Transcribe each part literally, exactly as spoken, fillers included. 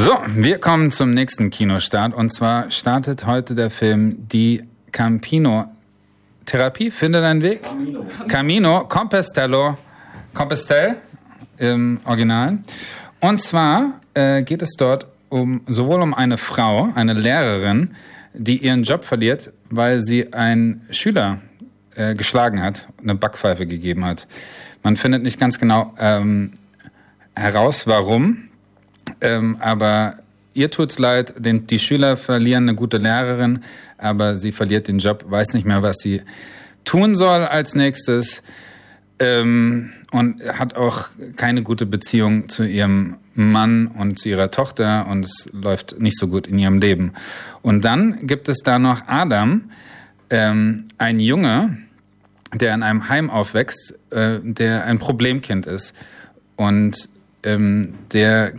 So, wir kommen zum nächsten Kinostart. Und zwar startet heute der Film Die Campino-Therapie. Finde deinen Weg. Camino. Camino, Compostello, Compostelle im Original. Und zwar äh, geht es dort um sowohl um eine Frau, eine Lehrerin, die ihren Job verliert, weil sie einen Schüler äh, geschlagen hat, eine Backpfeife gegeben hat. Man findet nicht ganz genau ähm, heraus, warum. Ähm, aber ihr tut's leid, den, die Schüler verlieren eine gute Lehrerin, aber sie verliert den Job, weiß nicht mehr, was sie tun soll als nächstes ähm, und hat auch keine gute Beziehung zu ihrem Mann und zu ihrer Tochter und es läuft nicht so gut in ihrem Leben. Und dann gibt es da noch Adam, ähm, ein Junge, der in einem Heim aufwächst, äh, der ein Problemkind ist und ähm, der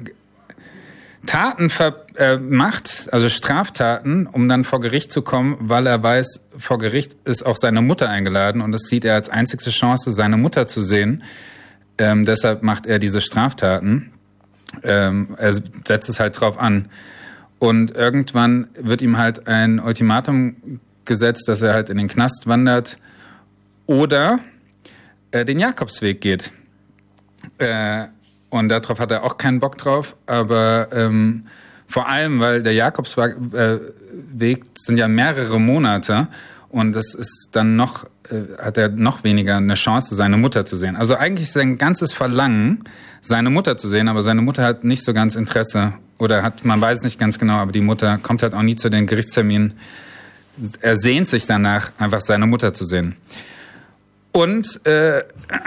Taten ver- äh, macht, also Straftaten, um dann vor Gericht zu kommen, weil er weiß, vor Gericht ist auch seine Mutter eingeladen und das sieht er als einzigste Chance, seine Mutter zu sehen. Ähm, deshalb macht er diese Straftaten. Ähm, er setzt es halt drauf an. Und irgendwann wird ihm halt ein Ultimatum gesetzt, dass er halt in den Knast wandert oder äh, den Jakobsweg geht. Äh, Und darauf hat er auch keinen Bock drauf, aber ähm, vor allem, weil der Jakobsweg äh, Weg sind ja mehrere Monate und das ist dann noch, äh, hat er noch weniger eine Chance, seine Mutter zu sehen. Also eigentlich sein ganzes Verlangen, seine Mutter zu sehen, aber seine Mutter hat nicht so ganz Interesse oder hat, man weiß nicht ganz genau, aber die Mutter kommt halt auch nie zu den Gerichtsterminen. Er sehnt sich danach, einfach seine Mutter zu sehen. Und äh,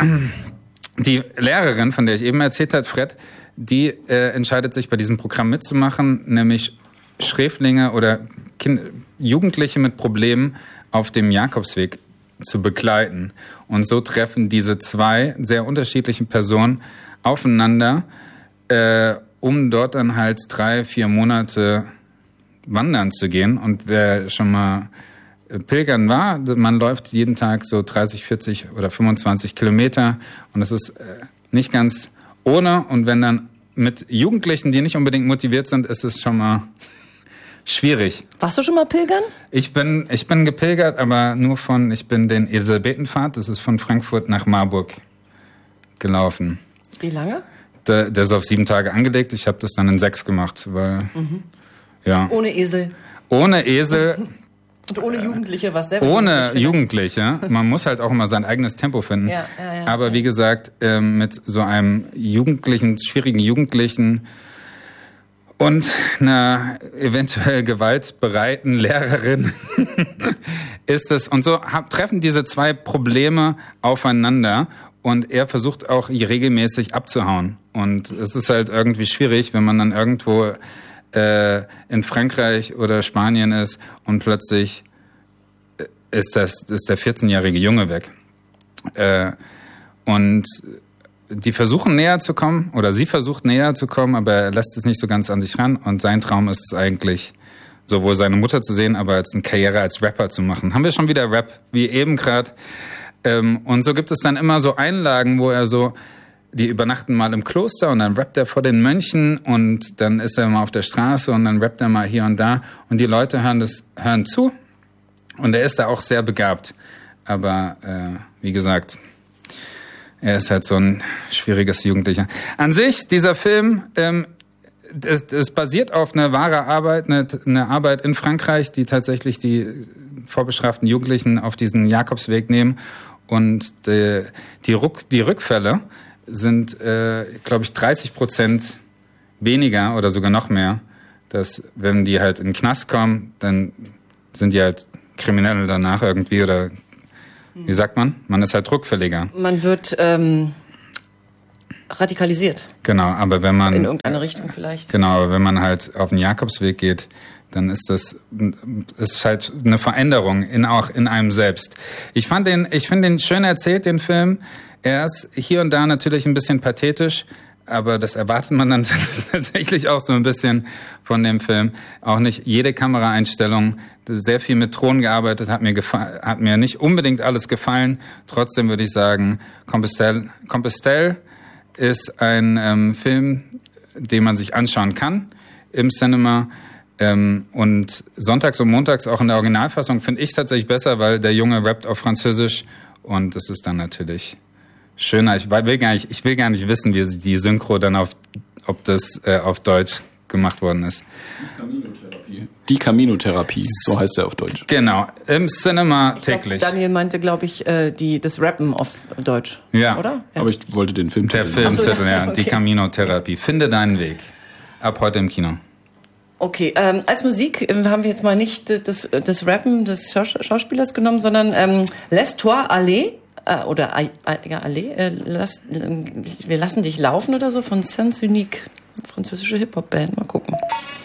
die Lehrerin, von der ich eben erzählt habe, Fred, die äh, entscheidet sich bei diesem Programm mitzumachen, nämlich Sträflinge oder kind- Jugendliche mit Problemen auf dem Jakobsweg zu begleiten. Und so treffen diese zwei sehr unterschiedlichen Personen aufeinander, äh, um dort dann halt drei, vier Monate wandern zu gehen. Und wer schon mal Pilgern war, man läuft jeden Tag so dreißig, vierzig oder fünfundzwanzig Kilometer und das ist äh, nicht ganz ohne und wenn dann mit Jugendlichen, die nicht unbedingt motiviert sind, ist es schon mal schwierig. Warst du schon mal pilgern? Ich bin, ich bin gepilgert, aber nur von, ich bin den Elisabethenpfad, das ist von Frankfurt nach Marburg gelaufen. Wie lange? Der, der ist auf sieben Tage angelegt, ich habe das dann in sechs gemacht, weil, mhm. ja. Ohne Esel? Ohne Esel. Und ohne Jugendliche, was sehr Ohne Jugendliche. Man muss halt auch immer sein eigenes Tempo finden. Ja, ja, ja, Aber ja. wie gesagt, ähm, mit so einem Jugendlichen, schwierigen Jugendlichen und einer eventuell gewaltbereiten Lehrerin ist es. Und so hab, treffen diese zwei Probleme aufeinander und er versucht auch regelmäßig abzuhauen. Und es ist halt irgendwie schwierig, wenn man dann irgendwo äh, in Frankreich oder Spanien ist und plötzlich ist das ist der vierzehnjährige Junge weg. Äh, und die versuchen näher zu kommen oder sie versucht näher zu kommen, aber er lässt es nicht so ganz an sich ran und sein Traum ist es eigentlich, sowohl seine Mutter zu sehen, aber als eine Karriere als Rapper zu machen. Haben wir schon wieder Rap, wie eben gerade. Ähm, und so gibt es dann immer so Einlagen, wo er so, die übernachten mal im Kloster und dann rappt er vor den Mönchen und dann ist er mal auf der Straße und dann rappt er mal hier und da und die Leute hören das hören zu und er ist da auch sehr begabt. Aber äh, wie gesagt, er ist halt so ein schwieriges Jugendlicher. An sich, dieser Film, ähm, es, es basiert auf einer wahren Arbeit, eine, eine Arbeit in Frankreich, die tatsächlich die vorbestraften Jugendlichen auf diesen Jakobsweg nehmen und die, die, Ruck, die Rückfälle sind, äh, glaube ich, dreißig Prozent weniger oder sogar noch mehr, dass wenn die halt in den Knast kommen, dann sind die halt Kriminelle danach irgendwie oder wie sagt man? Man ist halt rückfälliger. Man wird ähm, radikalisiert. Genau, aber wenn man... In irgendeine Richtung vielleicht. Genau, aber wenn man halt auf den Jakobsweg geht, dann ist das ist halt eine Veränderung in auch in einem selbst. Ich fand den, ich finde den schön erzählt, den Film. Er ist hier und da natürlich ein bisschen pathetisch, aber das erwartet man dann tatsächlich auch so ein bisschen von dem Film. Auch nicht jede Kameraeinstellung, sehr viel mit Thron gearbeitet, hat mir gefa- hat mir nicht unbedingt alles gefallen. Trotzdem würde ich sagen, Compostelle, Compostelle ist ein ähm, Film, den man sich anschauen kann. im Cinema. Ähm, und sonntags und montags auch in der Originalfassung finde ich tatsächlich besser, weil der Junge rappt auf Französisch und das ist dann natürlich schöner. Ich will gar nicht, ich will gar nicht wissen, wie die Synchro dann auf, ob das äh, auf Deutsch gemacht worden ist. Caminotherapie. Die Caminotherapie, so heißt er auf Deutsch. Genau, im Cinema Ich täglich. glaub, Daniel meinte, glaube ich, äh, die, das Rappen auf Deutsch. Ja. Oder? Ja. Aber ich wollte den Film. Der Filmtitel, so, ja, ja, okay. die Caminotherapie. Finde deinen Weg. Ab heute im Kino. Okay, ähm, als Musik äh, haben wir jetzt mal nicht das, das Rappen des Schaus- Schauspielers genommen, sondern ähm, Laisse-toi aller äh, oder äh, ja, aller, äh, lass, äh, wir lassen dich laufen oder so von Sens Unique, französische Hip-Hop-Band. Mal gucken.